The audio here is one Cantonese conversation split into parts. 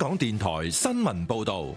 港電台新聞報道。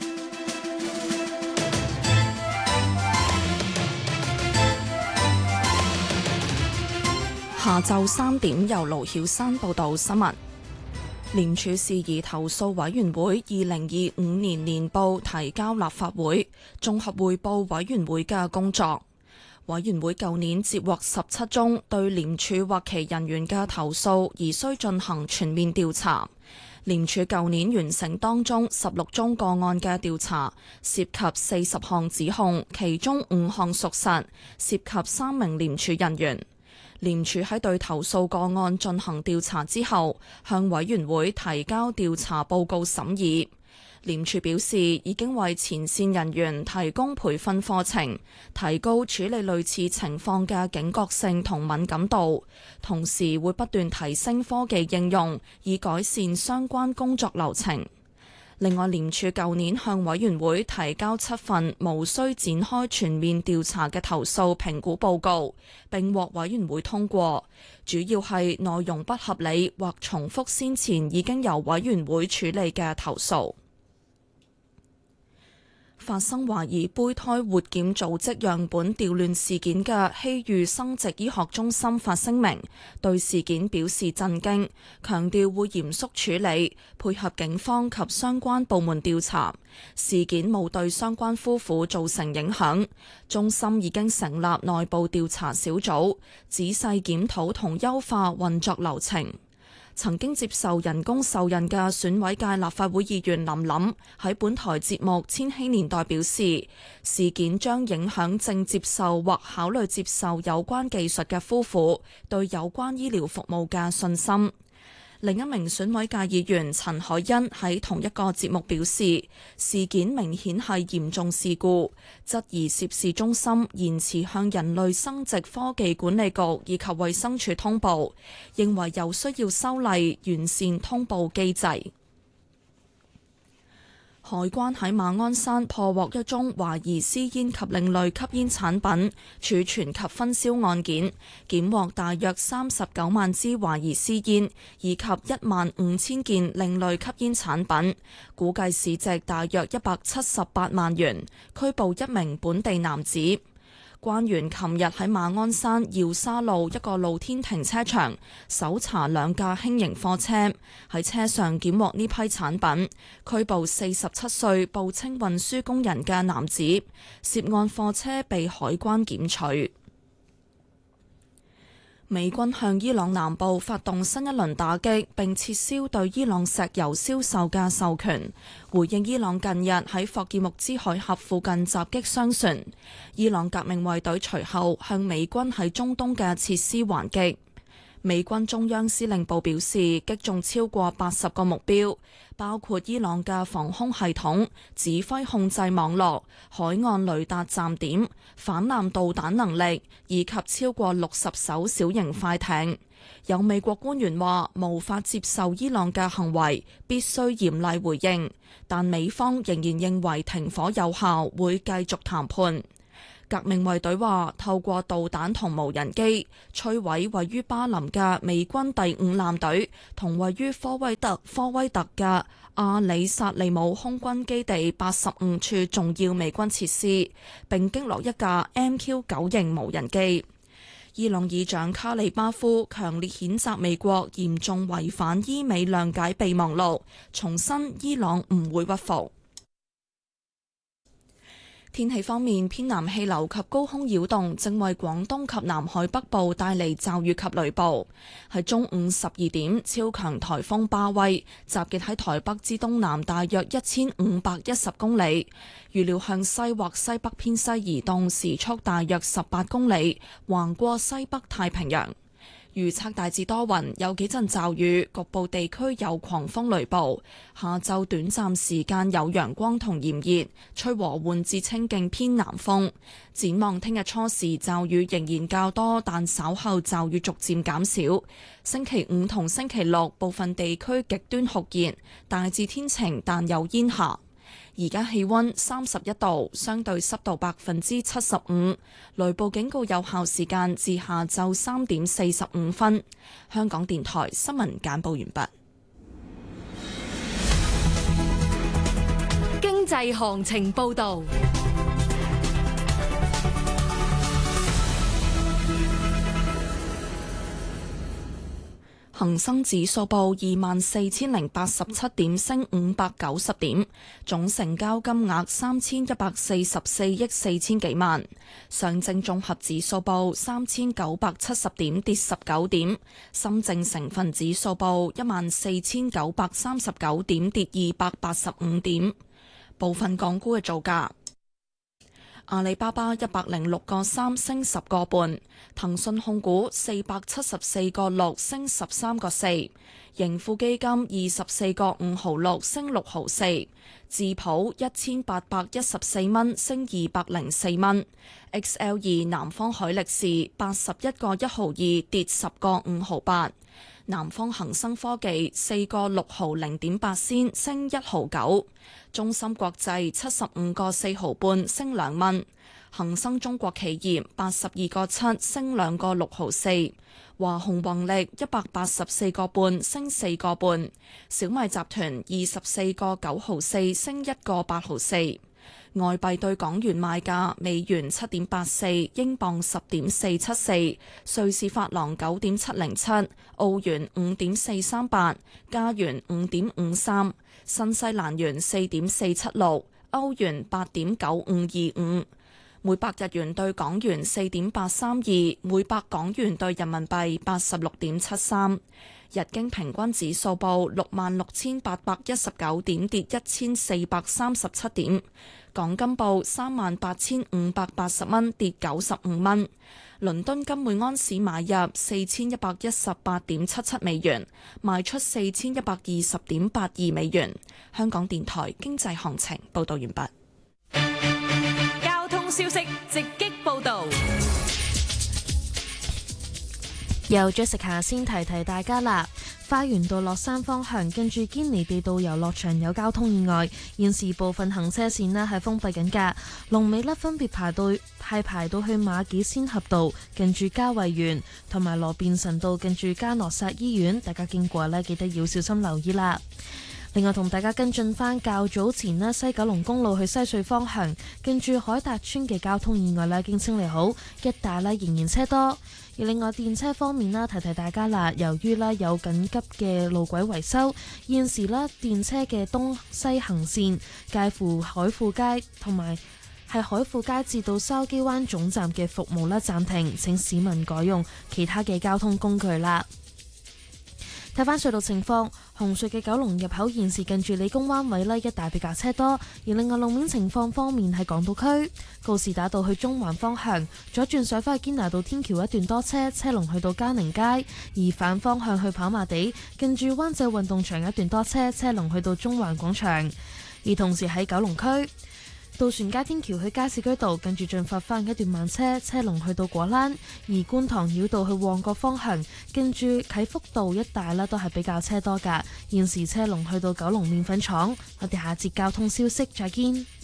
下晝3點，由盧曉珊報道新聞。廉署事宜投訴委員會2025年年報提交立法會，綜合匯報委員會嘅工作。委員會舊年接獲17宗對廉署或其人員嘅投訴，而需進行全面調查。廉署舊年完成當中16宗個案嘅調查，涉及40項指控，其中5項屬實，涉及3名廉署人員。廉署喺對投訴個案進行調查之後，向委員會提交調查報告審議。廉署表示，已經為前線人員提供培訓課程，提高處理類似情況嘅警覺性同敏感度，同時會不斷提升科技應用，以改善相關工作流程。另外，廉署舊年向委員會提交7份無需展開全面調查嘅投訴評估報告，並獲委員會通過，主要係內容不合理或重複先前已經由委員會處理嘅投訴。發生懷疑胚胎活檢組織樣本調亂事件嘅希裕生殖醫學中心發聲明，對事件表示震驚，強調會嚴肅處理，配合警方及相關部門調查。事件冇對相關夫婦造成影響，中心已經成立內部調查小組，仔細檢討同優化運作流程。曾經接受人工受孕嘅選委界立法會議員林琳喺本台節目《千禧年代》表示，事件將影響正接受或考慮接受有關技術嘅夫婦對有關醫療服務嘅信心。另一名選委界議員陳海欣喺同一個節目表示，事件明顯係嚴重事故，質疑涉事中心延遲向人類生殖科技管理局以及衛生署通報，認為有需要修例完善通報機制。海關喺馬鞍山破獲一宗懷疑私煙及另類吸煙產品儲存及分銷案件，檢獲大約39萬支懷疑私煙，以及15000件另類吸煙產品，估計市值大約178萬元，拘捕1名本地男子。關員琴日喺馬鞍山耀沙路一個露天停車場搜查2架輕型貨車，喺車上檢獲呢批產品，拘捕47歲報稱運輸工人嘅男子，涉案貨車被海關檢取。美軍向伊朗南部發動新一輪打擊，並撤銷對伊朗石油銷售嘅授權，回應伊朗近日喺霍爾木茲海峽附近襲擊商船。伊朗革命衛隊隨後向美軍喺中東嘅設施還擊。美軍中央司令部表示，擊中超過80個目標，包括伊朗嘅防空系統、指揮控制網絡、海岸雷達站點、反艦導彈能力，以及超過60艘小型快艇。有美國官員話，無法接受伊朗嘅行為，必須嚴厲回應，但美方仍然認為停火有效，會繼續談判。革命衛隊話，透過導彈同無人機摧毀位於巴林嘅美軍第5艦隊同位於科威特嘅阿里薩利姆空軍基地85處重要美軍設施，並擊落一架 MQ-9 型無人機。伊朗議長卡利巴夫強烈譴責美國嚴重違反伊美諒解備忘錄，重申伊朗唔會屈服。天氣方面，偏南氣流及高空擾動正為廣東及南海北部帶嚟驟雨及雷暴。喺中午12點，超強颱風巴威集結喺台北之東南大約1510公里，預料向西或西北偏西移動，時速大約18公里，橫過西北太平洋。預測大致多雲，有幾陣驟雨，局部地區有狂風雷暴。下晝短暫時間有陽光同炎熱，吹和緩至清勁偏南風。展望聽日初時驟雨仍然較多，但稍後驟雨逐漸減少。星期5同星期6部分地區極端酷熱，大致天晴但有煙霞。而家氣溫31度，相對濕度75%，雷暴警告有效時間至下晝3點45分。香港電台新聞簡報完畢。 經濟行情報導。 恒生指數報24,087點，升590點，總成交金額3144億4千幾萬。上證綜合指數報3970點，跌19點。深證成分指數報14,939點，跌285點。部分港股嘅造價。阿里巴巴106.3升10個半，騰訊控股474.6升13個4，盈富基金24.5毫6升6毫4，智普1814蚊升204蚊，XL2南方海力士81.1毫2跌10.5毫8。南方恒生科技4.6毫0.8仙升1毫9，中芯國際75.4毫半升2蚊，恒生中國企業82.7升2.6毫4，華虹宏力184個半升4個半，小米集團24.9毫4升1.8毫4。外幣對港元賣價：美元7.84，英鎊10.474，瑞士法郎9.707，澳元5.438，加元5.53，新西蘭元4.476，歐元8.9525，每百日元對港元4.832，每百港元對人民幣86.73。日經平均指數報66,819點，跌1437點。港金報38,580蚊，跌95蚊。倫敦金每安士買入4118.77美元，賣出4120.82美元。香港電台經濟行情報道完畢。 交通消息直擊報道。 由 Jessica 先提提大家啦，花園道落山方向近住堅尼地道遊樂場有交通意外，現時部分行車線呢係封閉緊㗎。龍尾呢分別排到去馬己仙峽道近住嘉惠園，同埋羅便臣道近住嘉諾撒醫院，大家經過呢記得要小心留意啦。另外同大家跟進返較早前呢西九龍公路去西隧方向近住海達村嘅交通意外呢已經清理好，一帶呢仍然車多。而另外電車方面啦，提提大家啦，由於呢有緊急嘅路軌維修，現時呢電車嘅東西行線介乎海富街同埋係海富街至到筲箕灣總站嘅服務呢暫停，請市民改用其他嘅交通工具啦。睇返隧道情況，紅隧嘅九龍入口現時近住理工灣位呢一帶比較車多。而另外路面情況方面，喺港島區告士打道去中環方向左轉上返去堅拿道天橋一段多車，車龍去到嘉寧街；而反方向去跑馬地近住灣仔運動場一段多車，車龍去到中環廣場。而同時喺九龍區渡船街天橋去加士居道近住駿發花園一段慢車，車龍去到果欄；而觀塘繞道去旺角方向近住啟福道一帶呢都係比較車多㗎，現時車龍去到九龍麵粉廠。我哋下節交通消息再見。